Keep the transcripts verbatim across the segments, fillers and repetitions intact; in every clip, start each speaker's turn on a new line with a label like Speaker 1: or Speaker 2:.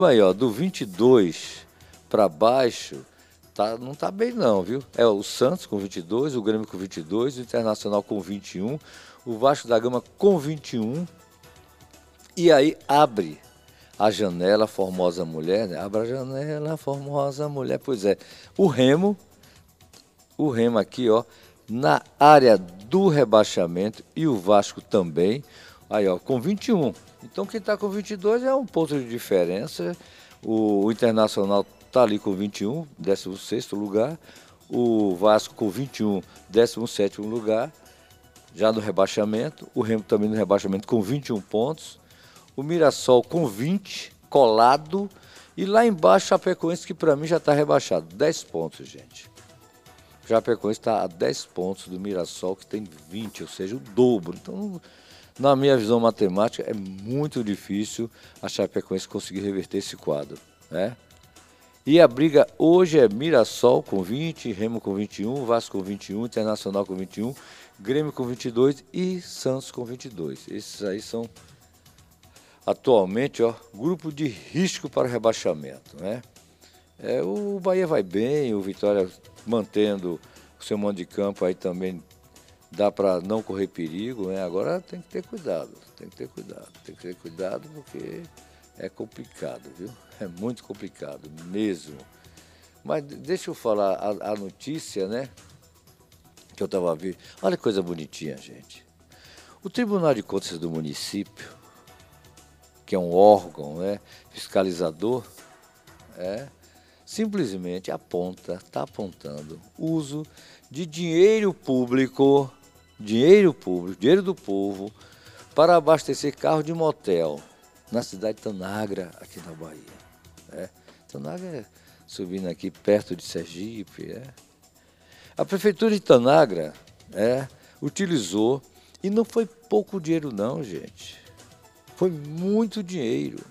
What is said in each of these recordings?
Speaker 1: Aí, ó, do vinte e dois para baixo, tá, não tá bem não, viu? É o Santos com vinte e dois, o Grêmio com vinte e dois, o Internacional com vinte e um, o Vasco da Gama com vinte e um, e aí abre a janela, Formosa Mulher, né? Abre a janela, Formosa Mulher, pois é. O Remo, o Remo aqui, ó, na área do rebaixamento, e o Vasco também, aí, ó, com vinte e um. Então, quem está com vinte e dois é um ponto de diferença. O, o Internacional está ali com vinte e um, décimo sexto lugar. O Vasco com vinte e um, décimo sétimo lugar, já no rebaixamento. O Remo também no rebaixamento com vinte e um pontos. O Mirassol com vinte, colado. E lá embaixo, Chapecoense, que para mim já está rebaixado. dez pontos, gente. O Chapecoense está a dez pontos do Mirassol, que tem vinte, ou seja, o dobro. Então, na minha visão matemática, é muito difícil a Chapecoense conseguir reverter esse quadro, né? E a briga hoje é Mirassol com vinte, Remo com vinte e um, Vasco com vinte e um, Internacional com vinte e um, Grêmio com vinte e dois e Santos com vinte e dois. Esses aí são, atualmente, ó, grupo de risco para rebaixamento, né? É, o Bahia vai bem, o Vitória mantendo o seu mando de campo aí também dá para não correr perigo, né? Agora tem que ter cuidado, tem que ter cuidado, tem que ter cuidado porque é complicado, viu? É muito complicado mesmo. Mas deixa eu falar a, a notícia, né? Que eu estava vendo. Olha que coisa bonitinha, gente. O Tribunal de Contas do município, que é um órgão, né, fiscalizador, é, simplesmente aponta, está apontando uso de dinheiro público, dinheiro público, dinheiro do povo, para abastecer carro de motel na cidade de Tanagra, aqui na Bahia. É. Tanagra é subindo aqui perto de Sergipe. É. A prefeitura de Tanagra é, utilizou, e não foi pouco dinheiro não, gente. Foi muito dinheiro.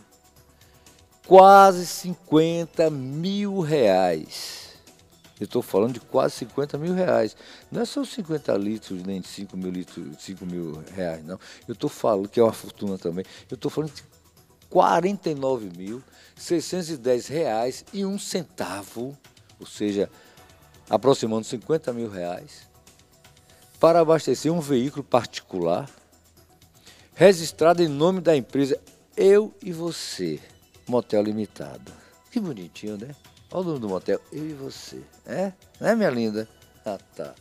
Speaker 1: Quase cinquenta mil reais. Eu estou falando de quase cinquenta mil reais. Não é só cinquenta litros, nem cinco mil litros, cinco mil reais, não. Eu estou falando, que é uma fortuna também, eu estou falando de quarenta e nove mil, seiscentos e dez reais e um centavo, ou seja, aproximando cinquenta mil reais, para abastecer um veículo particular, registrado em nome da empresa Eu e Você, Motel Limitado. Que bonitinho, né? Olha o nome do motel, Eu e Você. É? Não é, minha linda? Ah, tá.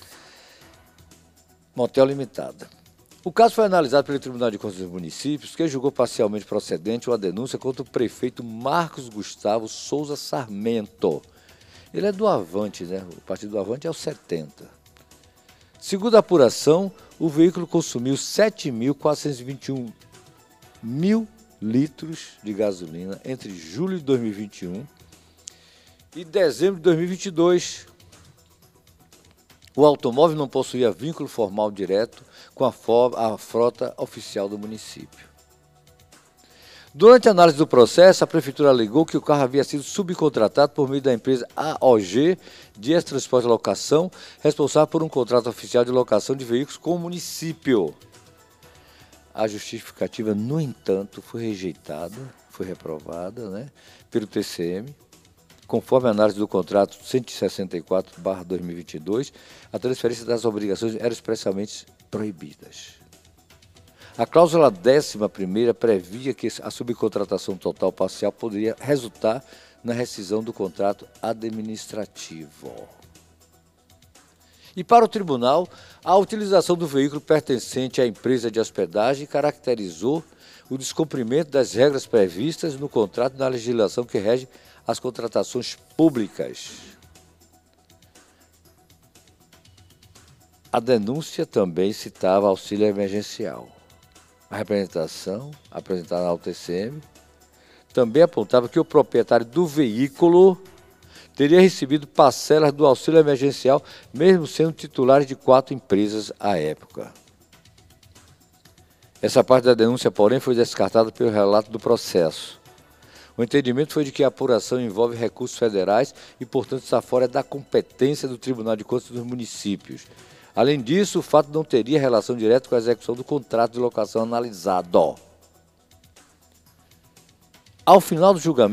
Speaker 1: Motel Limitado. O caso foi analisado pelo Tribunal de Contas dos Municípios, que julgou parcialmente procedente uma denúncia contra o prefeito Marcos Gustavo Souza Sarmento. Ele é do Avante, né? O partido do Avante é o setenta. Segundo a apuração, o veículo consumiu sete mil quatrocentos e vinte e um mil litros de gasolina entre julho de dois mil e vinte e um e dezembro de dois mil e vinte e dois. O automóvel não possuía vínculo formal direto com a, a frota oficial do município. Durante a análise do processo, a prefeitura alegou que o carro havia sido subcontratado por meio da empresa A O G Dias Transporte e Locação, responsável por um contrato oficial de locação de veículos com o município. A justificativa, no entanto, foi rejeitada, foi reprovada, né, pelo T C M. Conforme a análise do contrato cento e sessenta e quatro barra dois mil e vinte e dois, a transferência das obrigações era expressamente proibidas. A cláusula décima primeira previa que a subcontratação total parcial poderia resultar na rescisão do contrato administrativo. E para o tribunal, a utilização do veículo pertencente à empresa de hospedagem caracterizou o descumprimento das regras previstas no contrato e na legislação que rege as contratações públicas. A denúncia também citava auxílio emergencial. A representação apresentada ao T C M também apontava que o proprietário do veículo teria recebido parcelas do auxílio emergencial, mesmo sendo titular de quatro empresas à época. Essa parte da denúncia, porém, foi descartada pelo relato do processo. O entendimento foi de que a apuração envolve recursos federais e, portanto, está fora da competência do Tribunal de Contas dos municípios. Além disso, o fato não teria relação direta com a execução do contrato de locação analisado. ao final do julgamento,